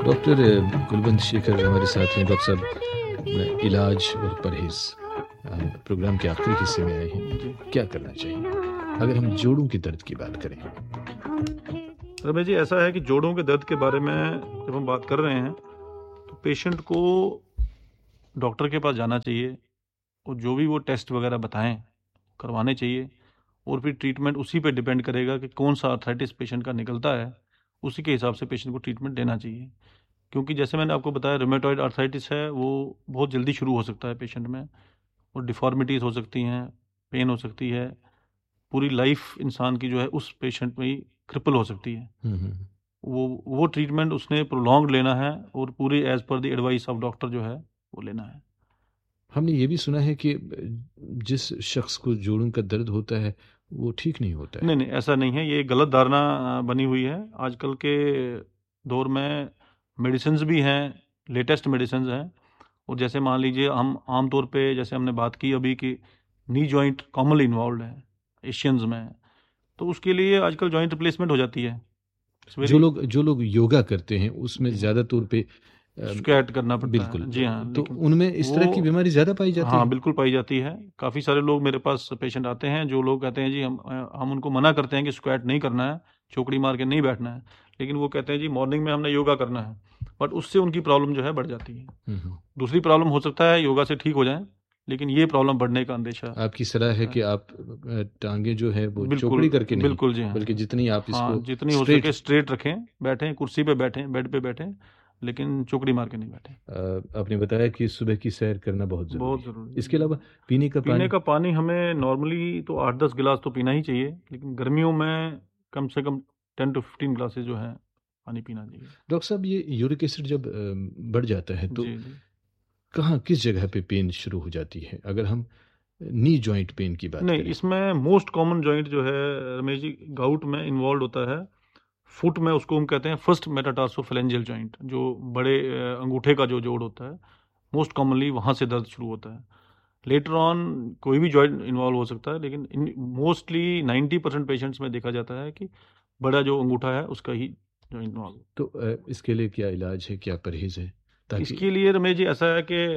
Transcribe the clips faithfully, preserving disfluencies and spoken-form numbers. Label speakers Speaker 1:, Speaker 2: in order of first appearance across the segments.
Speaker 1: Doctor Kulwant Shekhar हमारे साथ हैं। डॉक्टर साहब, इलाज और परहेज प्रोग्राम के आखिरी हिस्से में आए हैं। क्या करना चाहिए अगर हम जोड़ों के दर्द की बात करें?
Speaker 2: रमेश जी, ऐसा है कि जोड़ों के दर्द के बारे में जब हम बात कर रहे हैं तो पेशेंट को डॉक्टर के पास जाना चाहिए और जो भी वो टेस्ट वगैरह बताएं करवाने चाहिए, और फिर ट्रीटमेंट उसी पे डिपेंड करेगा कि कौन सा आर्थराइटिस पेशेंट का निकलता है, उसी के हिसाब से पेशेंट को ट्रीटमेंट देना चाहिए। क्योंकि जैसे मैंने आपको बताया, रूमेटॉइड आर्थराइटिस है वो बहुत जल्दी शुरू हो सकता है पेशेंट में, और डिफॉर्मिटीज़ हो सकती हैं, पेन हो सकती है, पूरी लाइफ इंसान की जो है उस पेशेंट में ही क्रिपल हो सकती है। वो वो ट्रीटमेंट उसने प्रोलॉन्ग लेना है और पूरी as per the advice of doctor जो है वो लेना है।
Speaker 1: हमने ये भी सुना है कि जिस शख्स को जोड़ों का दर्द होता है वो ठीक नहीं होता है।
Speaker 2: नहीं नहीं, ऐसा नहीं है, ये गलत धारणा बनी हुई है। आजकल के दौर में मेडिसिन्स भी हैं, लेटेस्ट मेडिसिन्स हैं, और जैसे मान लीजिए हम आम तौर पे जैसे हमने बात की अभी कि नी जॉइंट कॉमनली इन्वॉल्व है एशियंस में, तो उसके लिए आजकल जॉइंट रिप्लेसमेंट हो जाती है।
Speaker 1: जो लोग जो लोग योगा करते हैं उसमें ज़्यादा तौर पे
Speaker 2: स्क्वैट करना पड़ता
Speaker 1: बिल्कुल
Speaker 2: है। जी हाँ,
Speaker 1: तो उनमें इस तरह की बीमारी ज़्यादा पाई जाती
Speaker 2: हाँ,
Speaker 1: है।
Speaker 2: बिल्कुल पाई जाती है। काफ़ी सारे लोग मेरे पास पेशेंट आते हैं जो लोग कहते हैं जी हम हम उनको मना करते हैं कि स्क्वैट नहीं करना है, चौकड़ी मार के नहीं बैठना है, लेकिन वो कहते हैं जी मॉर्निंग में हमने योगा करना है, बट उससे उनकी प्रॉब्लम जो है बढ़ जाती है। दूसरी प्रॉब्लम हो सकता है योगा से ठीक हो जाए, लेकिन ये प्रॉब्लम बढ़ने का अंदेशा।
Speaker 1: आपकी सलाह है कि आप टांगे जो है वो चौकड़ी करके नहीं,
Speaker 2: बिल्कुल जी हाँ,
Speaker 1: बल्कि जितनी आप इसको
Speaker 2: हाँ, जितनी हो सके स्ट्रेट रखें, बैठें, कुर्सी पे बैठें, बेड पे बैठें, लेकिन चौकड़ी मार के नहीं बैठे।
Speaker 1: आपने बताया कि सुबह की सैर करना बहुत जरूरी
Speaker 2: बहुत
Speaker 1: है।
Speaker 2: जरूरी है।
Speaker 1: इसके अलावा पीने का
Speaker 2: पीने
Speaker 1: पानी
Speaker 2: का पानी हमें नॉर्मली तो आठ दस गिलास तो पीना ही चाहिए, लेकिन गर्मियों में कम से कम टेन टू फिफ्टीन ग्लासेस जो है पानी पीना चाहिए।
Speaker 1: डॉक्टर साहब, ये यूरिक एसिड जब बढ़ जाता है तो
Speaker 2: जी जी,
Speaker 1: कहाँ किस जगह पे पेन शुरू हो जाती है अगर हम नी जॉइंट पेन की बात
Speaker 2: नहीं
Speaker 1: करें?
Speaker 2: इसमें मोस्ट कॉमन जॉइंट जो है रमेश जी गाउट में इन्वॉल्व होता है। फुट में उसको हम कहते हैं फर्स्ट मेटाटार्सोफेलेंजियल जॉइंट, जो बड़े अंगूठे का जो जोड़ होता है, मोस्ट कॉमनली वहाँ से दर्द शुरू होता है। लेटर ऑन कोई भी जॉइंट इन्वॉल्व हो सकता है, लेकिन मोस्टली नाइन्टी परसेंट पेशेंट्स में देखा जाता है कि बड़ा जो अंगूठा है उसका ही जॉइंट इन्वॉल्व।
Speaker 1: तो इसके लिए क्या इलाज है, क्या परहेज है? ताकि
Speaker 2: इसके लिए रमेश जी ऐसा है कि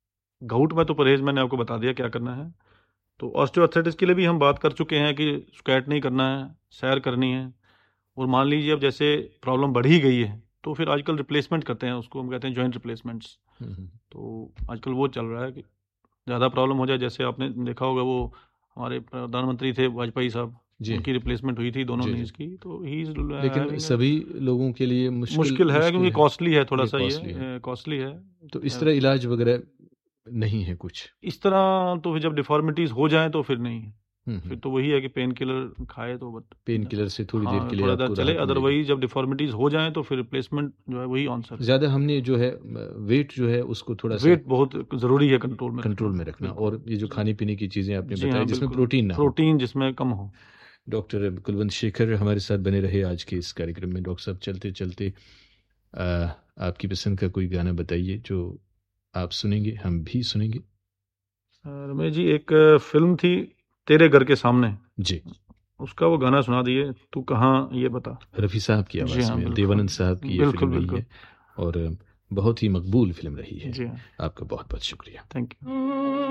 Speaker 2: गाउट में तो परहेज मैंने आपको बता दिया क्या करना है। तो ऑस्टियोआर्थराइटिस के लिए भी हम बात कर चुके हैं कि स्क्वैट नहीं करना है, सैर करनी है, और मान लीजिए अब जैसे प्रॉब्लम बढ़ ही गई है तो फिर आजकल रिप्लेसमेंट करते हैं, उसको हम कहते हैं जॉइंट रिप्लेसमेंट्स। तो आजकल वो चल रहा है कि ज़्यादा प्रॉब्लम हो जाए, जैसे आपने देखा होगा वो हमारे प्रधानमंत्री थे वाजपेयी साहब, उनकी रिप्लेसमेंट हुई थी दोनों नीज की, तो ही
Speaker 1: लेकिन सभी लोगों के लिए मुश्किल,
Speaker 2: मुश्किल है क्योंकि कॉस्टली है, थोड़ा सा
Speaker 1: costly
Speaker 2: ये कॉस्टली है।
Speaker 1: तो इस तरह इलाज वगैरह नहीं है कुछ
Speaker 2: इस तरह, तो फिर जब डिफॉर्मिटीज हो जाए तो फिर नहीं, फिर तो वही है कि पेन किलर खाए तो बट
Speaker 1: पेन किलर से थोड़ी देर के लिए
Speaker 2: थोड़ा
Speaker 1: आपको
Speaker 2: चले,
Speaker 1: राहत
Speaker 2: अदरवाइज जब डिफॉर्मिटीज हो जाए तो फिर रिप्लेसमेंट जो है वही आंसर।
Speaker 1: ज़्यादा हमने जो है वेट जो है उसको थोड़ा सा
Speaker 2: वेट बहुत जरूरी है कंट्रोल में
Speaker 1: कंट्रोल में रखना, और ये जो खाने पीने की चीज़ें आपने
Speaker 2: जी
Speaker 1: बताई
Speaker 2: हाँ,
Speaker 1: जिसमें
Speaker 2: बिल्कुल,
Speaker 1: प्रोटीन ना हो,
Speaker 2: प्रोटीन जिसमें कम हो।
Speaker 1: डॉक्टर कुलवंत शेखर हमारे साथ बने रहे आज के इस कार्यक्रम में। डॉक्टर साहब, चलते चलते आ, आपकी पसंद का कोई गाना बताइए जो आप सुनेंगे, हम भी सुनेंगे।
Speaker 2: रमेश जी, एक फिल्म थी तेरे घर के सामने
Speaker 1: जी,
Speaker 2: उसका वो गाना सुना दिए, तू कहाँ ये बता।
Speaker 1: रफ़ी साहब की आवाज़
Speaker 2: हाँ,
Speaker 1: में देवानंद साहब की ये
Speaker 2: बिल्कुल,
Speaker 1: फिल्म रही है और बहुत ही मकबूल फिल्म रही है।
Speaker 2: जी हाँ,
Speaker 1: आपका बहुत बहुत शुक्रिया।
Speaker 2: Thank you.